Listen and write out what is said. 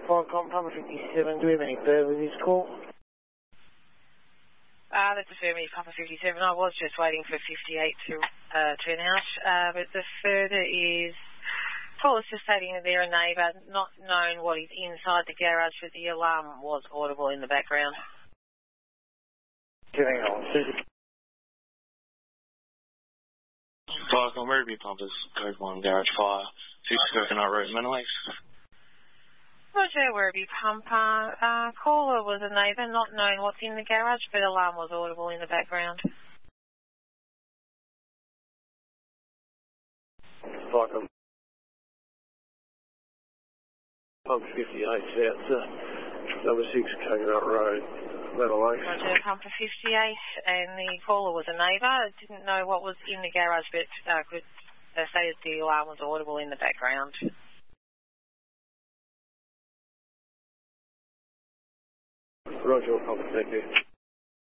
Viacom, Pumper 57, do we have any further with this call? That's affirmative, Pumper 57. I was just waiting for 58 to turn out, but the further is... Call is just stating that they're a neighbour, not known what is inside the garage, but the alarm was audible in the background. Hang on, Viacom, Ruby Pumpers, Code 1, Garage Fire, 6 Coconut Road, Manly. Roger, Werribee Pumper. Caller was a neighbour, not known what's in the garage, but alarm was audible in the background. Viacom. Pumper 58 South, number 6 Coconut Road, Manly. Roger, Pumper 58, and the caller was a neighbour, didn't know what was in the garage, but could say that the alarm was audible in the background. Roger, Pumper, thank you.